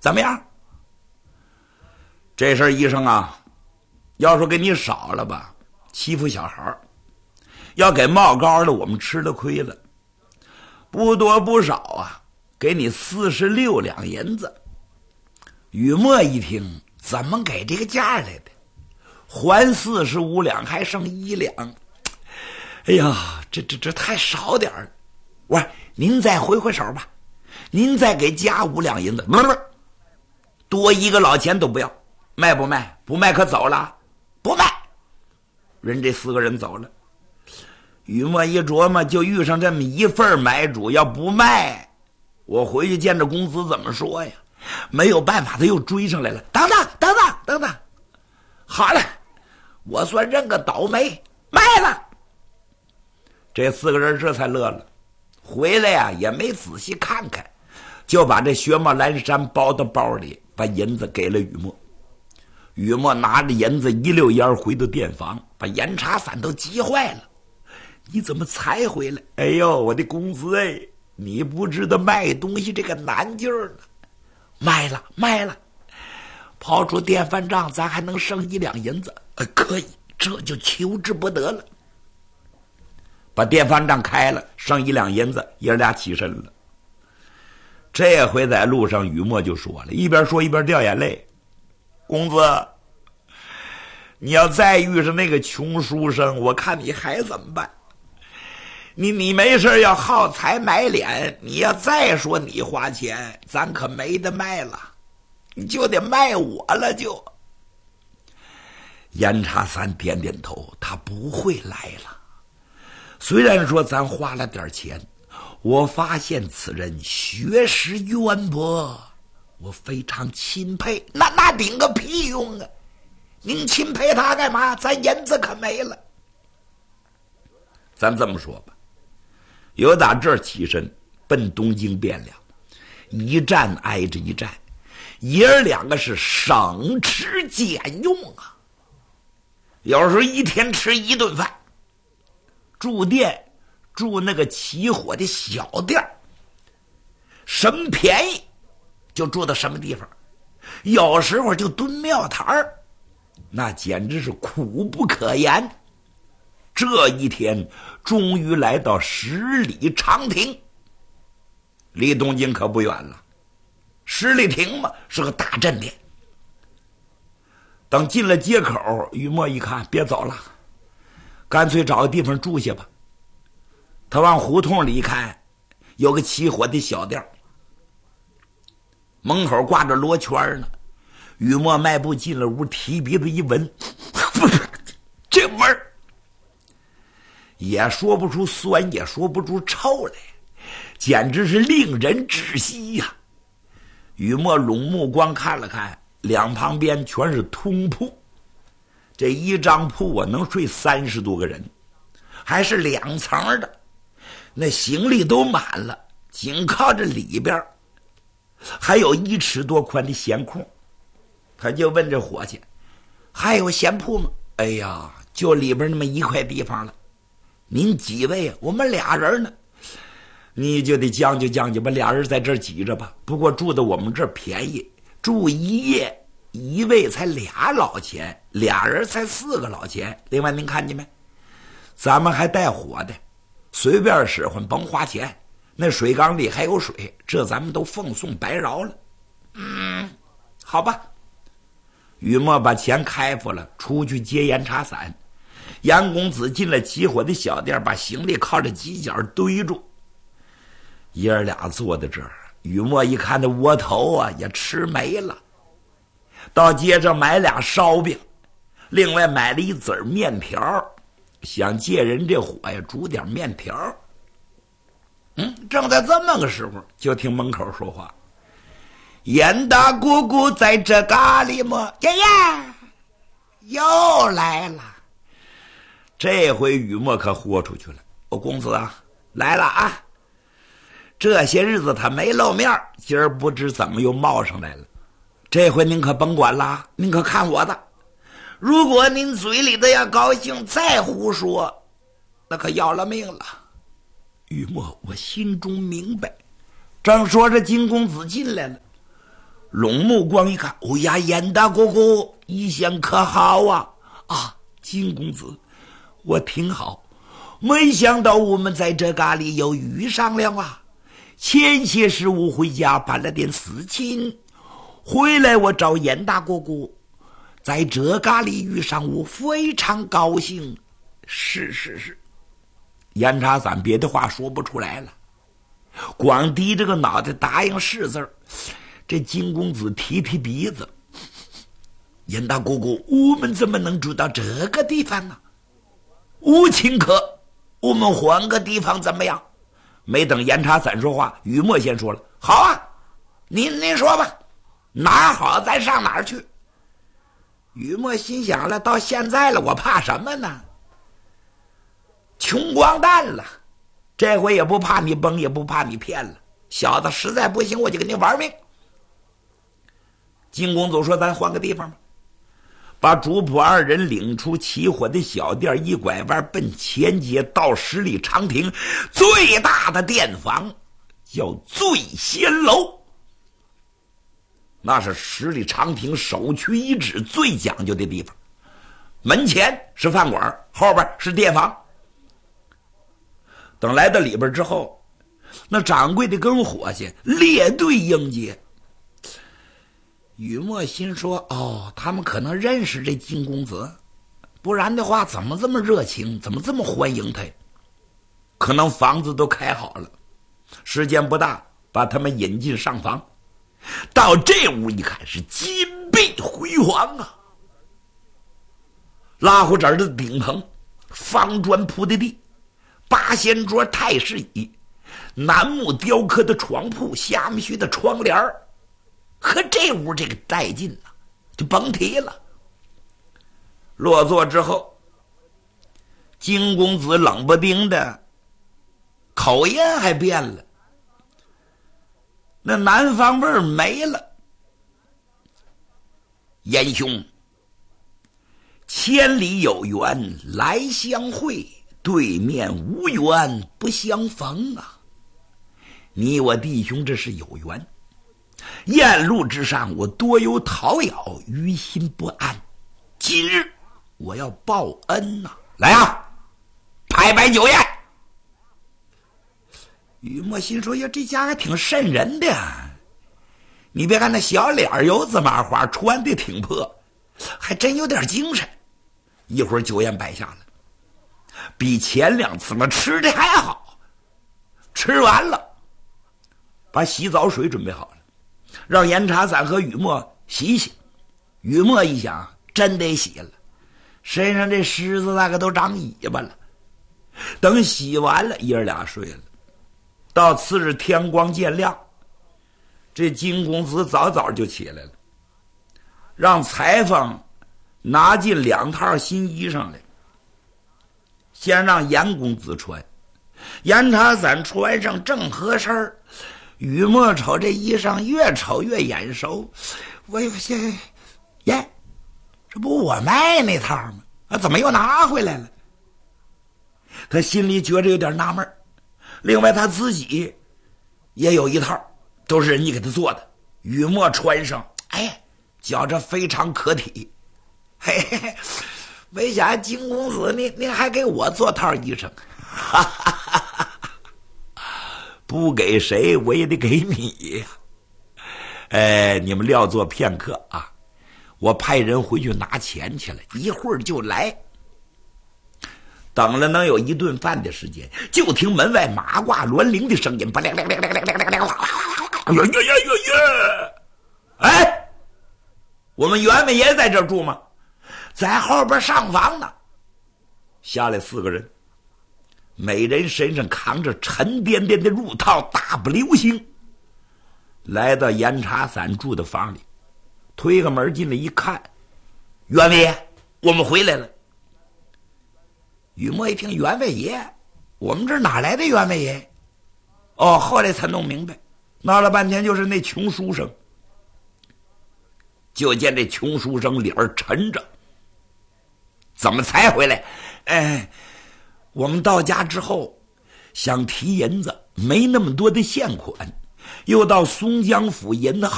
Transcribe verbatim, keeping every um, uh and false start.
怎么样？这事儿医生啊，要说给你少了吧，欺负小孩儿；要给冒高了，我们吃了亏了。不多不少啊，给你四十六两银子。雨墨一听，怎么给这个价来的？还四十五两，还剩一两。哎呀，这这这太少点儿了。我说您再回回手吧，您再给加五两银子，不不，多一个老钱都不要。卖不卖？不卖可走了。不卖。人这四个人走了。雨墨一琢磨，就遇上这么一份买主，要不卖，我回去见着公子怎么说呀？没有办法，他又追上来了。等等等等等等，好了，我算认个倒霉，卖了。这四个人这才乐了，回来呀、啊、也没仔细看看，就把这雪帽蓝衫包到包里，把银子给了雨墨。雨墨拿着银子一溜烟回到店房，把严茶伞都急坏了。你怎么才回来？哎呦，我的公子哎，你不知道卖东西这个难劲儿呢。卖了卖了，抛出电饭账，咱还能剩一两银子。呃，可以，这就求之不得了。把电饭账开了，剩一两银子，爷俩起身了。这回在路上，雨墨就说了，一边说一边掉眼泪。公子，你要再遇上那个穷书生，我看你还怎么办？你你没事要耗财买脸，你要再说你花钱，咱可没得卖了，你就得卖我了就。严茶三点点头，他不会来了。虽然说咱花了点钱，我发现此人学识渊博，我非常钦佩。那那顶个屁用啊！您钦佩他干嘛？咱银子可没了。咱这么说吧，由打这儿起身奔东京汴梁，一站挨着一站，爷儿两个是省吃俭用啊。有时候一天吃一顿饭，住店住那个起火的小店，什么便宜就住到什么地方，有时候就蹲庙台儿，那简直是苦不可言。这一天终于来到十里长亭，离东京可不远了。十里亭嘛，是个大镇店。等进了街口，雨墨一看，别走了，干脆找个地方住下吧。他往胡同里一看，有个起火的小店，门口挂着罗圈呢。雨墨迈步进了屋，提鼻子一闻，这味儿也说不出酸，也说不出臭来，简直是令人窒息呀、啊！雨墨拢目光看了看，两旁边全是通铺，这一张铺啊能睡三十多个人，还是两层的，那行李都满了，紧靠着里边还有一尺多宽的闲空。他就问这伙计，还有闲铺吗？哎呀，就里边那么一块地方了。您几位啊？我们俩人呢。你就得将就将就吧，俩人在这儿挤着吧。不过住的我们这儿便宜，住一夜一位才俩老钱，俩人才四个老钱。另外您看见没，咱们还带火的，随便使唤甭花钱，那水缸里还有水，这咱们都奉送白饶了。嗯，好吧。雨墨把钱开付了，出去接严茶伞。杨公子进了起火的小店，把行李靠着犄角堆住。爷儿俩坐在这儿，雨墨一看那窝头啊也吃没了，到街上买俩烧饼，另外买了一子儿面条，想借人这火呀煮点面条。嗯，正在这么个时候，就听门口说话，严大姑姑在这咖喱吗？爷爷又来了。这回雨墨可豁出去了，我公子啊来了啊！这些日子他没露面，今儿不知怎么又冒上来了。这回您可甭管了，您可看我的。如果您嘴里的要高兴再胡说，那可要了命了。雨墨，我心中明白。正说着，金公子进来了。 龙目光一看，哦呀，严大哥哥一向可好啊？啊，金公子，我挺好，没想到我们在这嘎里又遇上了啊！前些时我回家办了点事情，回来我找严大哥哥，在这嘎里遇上我，非常高兴。是是是，严查三别的话说不出来了，光低着个脑袋答应是字儿。这金公子提提鼻子，严大哥哥，我们怎么能住到这个地方呢？无请客，我们换个地方怎么样？没等严查三说话，雨墨先说了：“好啊，您您说吧，哪儿好咱上哪儿去。”雨墨心想了，到现在了，我怕什么呢？穷光蛋了，这回也不怕你崩，也不怕你骗了。小子实在不行，我就跟你玩命。金公子说：“咱换个地方吧。”把主仆二人领出起火的小店，一拐弯奔前街，到十里长亭最大的店房，叫醉仙楼。那是十里长亭首屈一指最讲究的地方。门前是饭馆，后边是店房。等来到里边之后，那掌柜的跟伙计列队迎接。雨墨心说：“哦，他们可能认识这金公子，不然的话怎么这么热情，怎么这么欢迎他？可能房子都开好了。”时间不大，把他们引进上房。到这屋一看，是金碧辉煌啊！拉胡纸的顶棚，方砖铺的地，八仙桌、太师椅，楠木雕刻的床铺，虾米须的窗帘儿。和这屋这个带劲呢、啊，就甭提了。落座之后，金公子冷不丁的，口音还变了，那南方味儿没了。严兄，千里有缘来相会，对面无缘不相逢啊！你我弟兄这是有缘。雁路之上，我多有讨咬，于心不安。今日我要报恩呐、啊！来啊，拍摆酒宴。雨墨心说：“呀，这家还挺瘆人的呀！你别看那小脸油子麻花，穿的挺破，还真有点精神。”一会儿酒宴摆下了，比前两次嘛吃的还好。吃完了，把洗澡水准备好了。让严查三和雨墨洗洗。雨墨一想，真得洗了，身上这虱子那个都长尾巴了。等洗完了，爷儿俩睡了。到次日天光渐亮，这金公子早早就起来了，让裁缝拿进两套新衣裳来，先让严公子穿，严查三穿上正合身儿。雨墨瞅这衣裳越瞅越眼熟，我有些耶，这不我卖那套吗？啊，怎么又拿回来了？他心里觉着有点纳闷。另外他自己也有一套，都是人家给他做的。雨墨穿上，哎，觉着非常可体。嘿嘿嘿，没想到金公子您您还给我做套衣裳，哈哈哈哈。不给谁我也得给你呀！哎，你们料坐片刻啊，我派人回去拿钱去了，一会儿就来。等了能有一顿饭的时间，就听门外马挂銮铃的声音，不亮亮亮亮亮亮亮亮！呀呀呀呀呀！哎，我们袁伟爷在这住吗？在后边上房呢。下来四个人。每人身上扛着沉甸甸的褥套，大步流星，来到严查三住的房里，推个门进来一看，袁伟爷，我们回来了。雨墨一听，袁伟爷，我们这哪来的袁伟爷？哦，后来才弄明白，闹了半天就是那穷书生。就见这穷书生脸沉着，怎么才回来？哎。我们到家之后想提银子，没那么多的现款，又到松江府银行